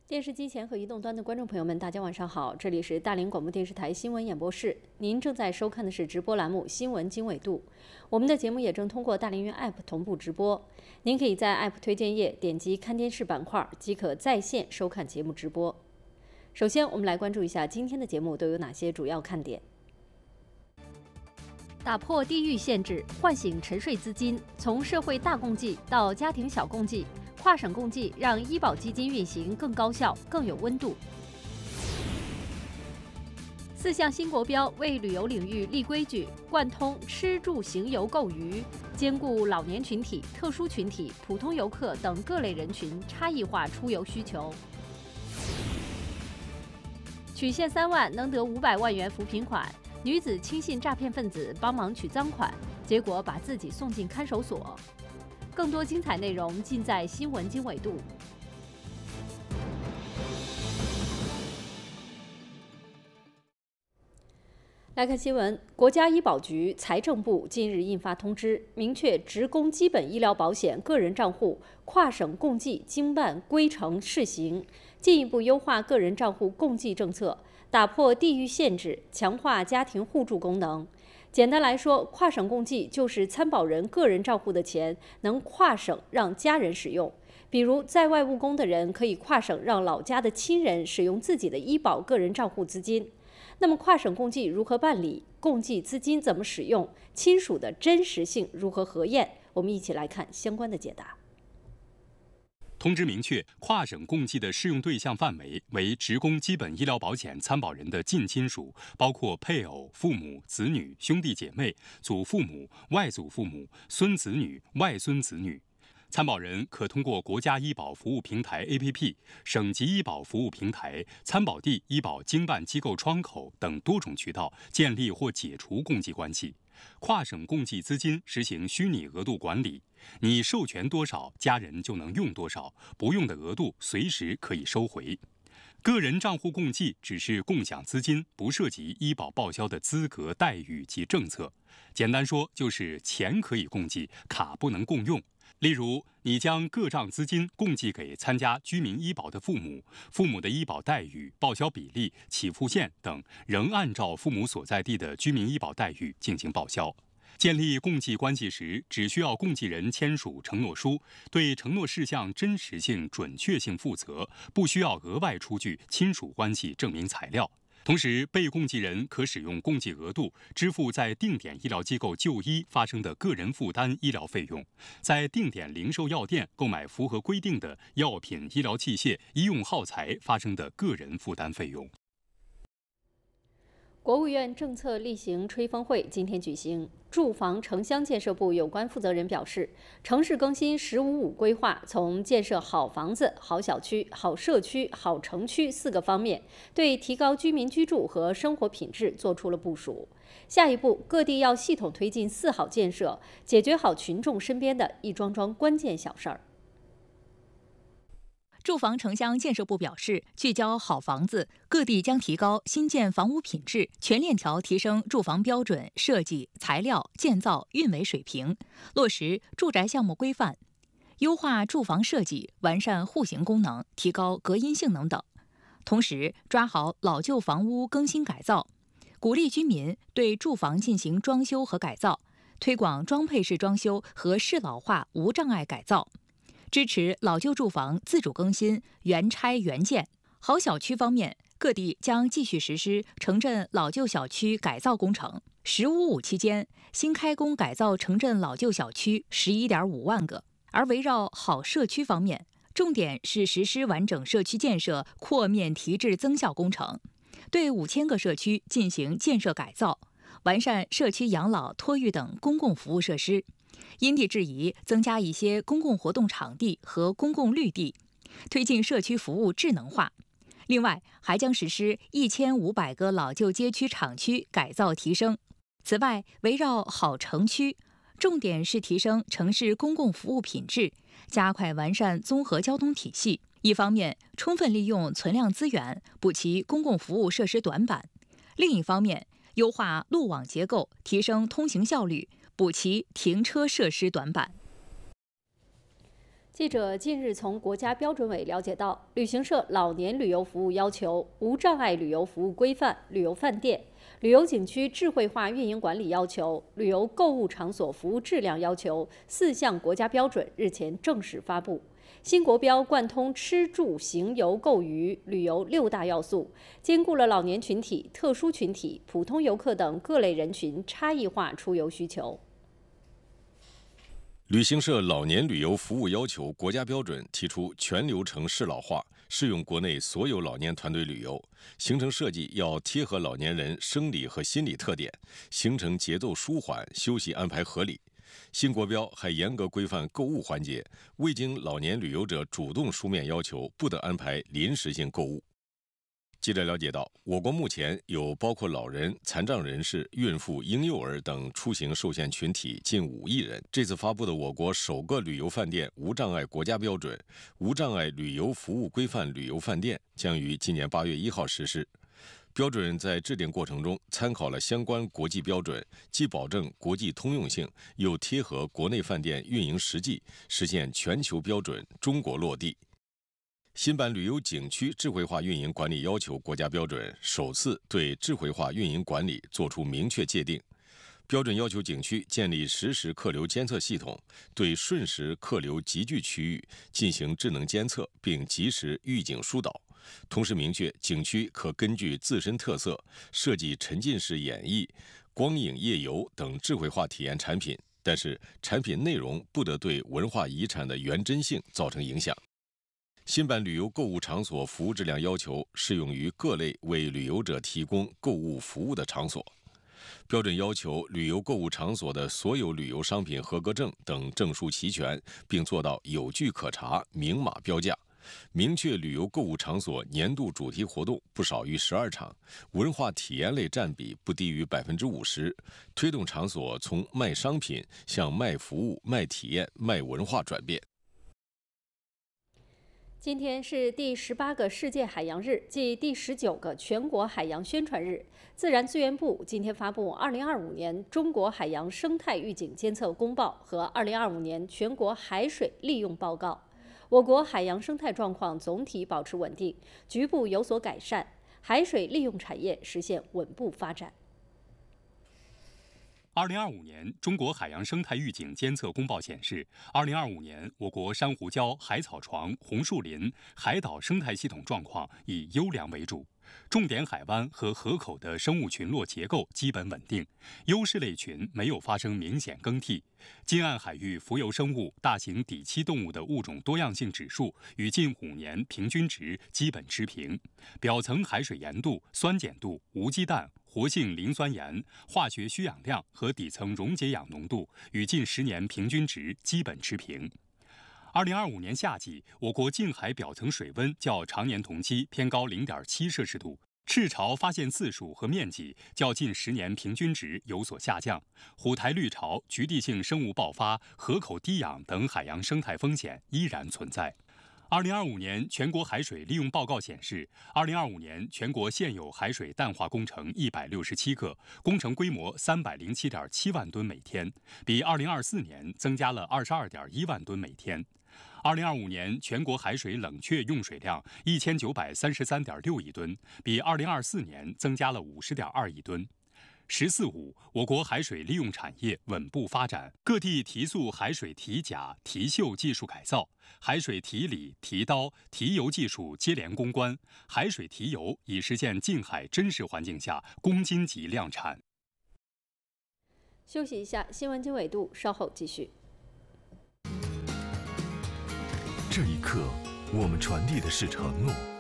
电视机前和移动端的观众朋友们，大家晚上好，这里是大连广播电视台新闻演播室，您正在收看的是直播栏目《新闻经纬度》。我们的节目也正通过大连云 App 同步直播，您可以在 App 推荐页点击看电视板块，即可在线收看节目直播。首先，我们来关注一下今天的节目都有哪些主要看点。打破地域限制，唤醒沉睡资金，从社会大共济到家庭小共济。跨省共济让医保基金运行更高效、更有温度。4项新国标为旅游领域立规矩，贯通吃住行游购娱，兼顾老年群体、特殊群体、普通游客等各类人群差异化出游需求。取现3万能得500万元扶贫款，女子轻信诈骗分子帮忙取赃款，结果把自己送进看守所。更多精彩内容尽在新闻经纬度。来看新闻，国家医保局、财政部近日印发通知，明确职工基本医疗保险个人账户跨省共济经办规程试行，进一步优化个人账户共济政策，打破地域限制，强化家庭互助功能。简单来说，跨省共济就是参保人个人账户的钱能跨省让家人使用，比如在外务工的人可以跨省让老家的亲人使用自己的医保个人账户资金。那么跨省共济如何办理？共济资金怎么使用？亲属的真实性如何核验？我们一起来看相关的解答。 通知明确，跨省共济的适用对象范围为职工基本医疗保险参保人的近亲属，包括配偶、父母、子女、兄弟姐妹、祖父母、外祖父母、孙子女、外孙子女。参保人可通过国家医保服务平台 APP、省级医保服务平台、参保地医保经办机构窗口等多种渠道建立或解除共济关系。跨省共济资金实行虚拟额度管理，你授权多少，家人就能用多少，不用的额度随时可以收回。个人账户共济只是共享资金，不涉及医保报销的资格、待遇及政策。简单说，就是钱可以共济，卡不能共用。例如，你将各账资金共济给参加居民医保的父母，父母的医保待遇、报销比例、起付线等仍按照父母所在地的居民医保待遇进行报销。建立共济关系时，只需要共济人签署承诺书，对承诺事项真实性、准确性负责，不需要额外出具亲属关系证明材料。同时，被共济人可使用共济额度支付在定点医疗机构就医发生的个人负担医疗费用，在定点零售药店购买符合规定的药品、医疗器械、医用耗材发生的个人负担费用。 国务院政策例行吹风会今天举行，住房城乡建设部有关负责人表示，城市更新“十五五”规划从建设好房子、好小区、好社区、好城区4个方面，对提高居民居住和生活品质做出了部署。下一步，各地要系统推进4好建设，解决好群众身边的一桩桩关键小事儿。 住房城乡建设部表示，聚焦好房子，各地将提高新建房屋品质，全链条提升住房标准、设计、材料、建造、运维水平，落实住宅项目规范，优化住房设计，完善户型功能，提高隔音性能等。同时，抓好老旧房屋更新改造，鼓励居民对住房进行装修和改造，推广装配式装修和适老化无障碍改造。支持老旧住房自主更新、原拆原建。好小区方面，各地将继续实施城镇老旧小区改造工程。“15+5”期间，新开工改造城镇老旧小区11.5万个。而围绕好社区方面，重点是实施完整社区建设扩面提质增效工程，对5000个社区进行建设改造，完善社区养老、托育等公共服务设施。因地制宜增加一些公共活动场地和公共绿地，推进社区服务智能化。另外，还将实施1500个老旧街区厂区改造提升。此外，围绕好城区，重点是提升城市公共服务品质，加快完善综合交通体系。一方面，充分利用存量资源，补齐公共服务设施短板；另一方面，优化路网结构，提升通行效率，补齐停车设施短板。 记者近日从国家标准委了解到，旅行社老年旅游服务要求、无障碍旅游服务规范、旅游饭店、旅游景区智慧化运营管理要求、旅游购物场所服务质量要求4项国家标准日前正式发布。新国标贯通吃住行游购娱旅游6大要素，兼顾了老年群体、特殊群体、普通游客等各类人群差异化出游需求。 旅行社老年旅游服务要求国家标准提出全流程适老化，适用国内所有老年团队旅游，行程设计要贴合老年人生理和心理特点，行程节奏舒缓，休息安排合理。新国标还严格规范购物环节，未经老年旅游者主动书面要求，不得安排临时性购物。记者了解到，我国目前有包括老人、残障人士、孕妇、婴幼儿等出行受限群体近5亿人。这次发布的我国首个旅游饭店无障碍国家标准《无障碍旅游服务规范旅游饭店》将于今年8月1号实施。标准在制定过程中参考了相关国际标准，既保证国际通用性，又贴合国内饭店运营实际，实现全球标准中国落地。新版旅游景区智慧化运营管理要求国家标准首次对智慧化运营管理作出明确界定。标准要求景区建立实时客流监测系统，对瞬时客流集聚区域进行智能监测，并及时预警疏导。同时明确，景区可根据自身特色设计沉浸式演绎、光影夜游等智慧化体验产品，但是产品内容不得对文化遗产的原真性造成影响。新版旅游购物场所服务质量要求适用于各类为旅游者提供购物服务的场所。标准要求旅游购物场所的所有旅游商品合格证等证书齐全，并做到有据可查、明码标价。明确旅游购物场所年度主题活动不少于12场，文化体验类占比不低于50%，推动场所从卖商品向卖服务、卖体验、卖文化转变。 今天是第18个世界海洋日，即第19个全国海洋宣传日。自然资源部今天发布2025年中国海洋生态预警监测公报和2025年全国海水利用报告。我国海洋生态状况总体保持稳定，局部有所改善，海水利用产业实现稳步发展。 2025年中国海洋生态预警监测公报显示，2025年我国珊瑚礁、海草床、红树林、海岛生态系统状况以优良为主，重点海湾和河口的生物群落结构基本稳定，优势类群没有发生明显更替。近岸海域浮游生物、大型底栖动物的物种多样性指数与近5年平均值基本持平，表层海水盐度、酸碱度、无机氮、活性磷酸盐、化学需氧量和底层溶解氧浓度与近10年平均值基本持平。2025年夏季，我国近海表层水温较常年同期偏高0.7摄氏度，赤潮发现次数和面积较近10年平均值有所下降，虎台绿潮、局地性生物爆发、河口低氧等海洋生态风险依然存在。2025年全国海水利用报告显示，2025年全国现有海水淡化工程167个，工程规模307.7万吨每天，比2024年增加了22.1万吨每天。2025年全国海水冷却用水量1933.6亿吨，比2024年增加了50.2亿吨。“14·5”我国海水利用产业稳步发展，各地提速海水提甲、提锈技术改造，海水提锂、提刀、提油技术接连攻关，海水提油已实现近海真实环境下公斤级量产。 休息一下，新闻经纬度稍后继续。 这一刻，我们传递的是承诺。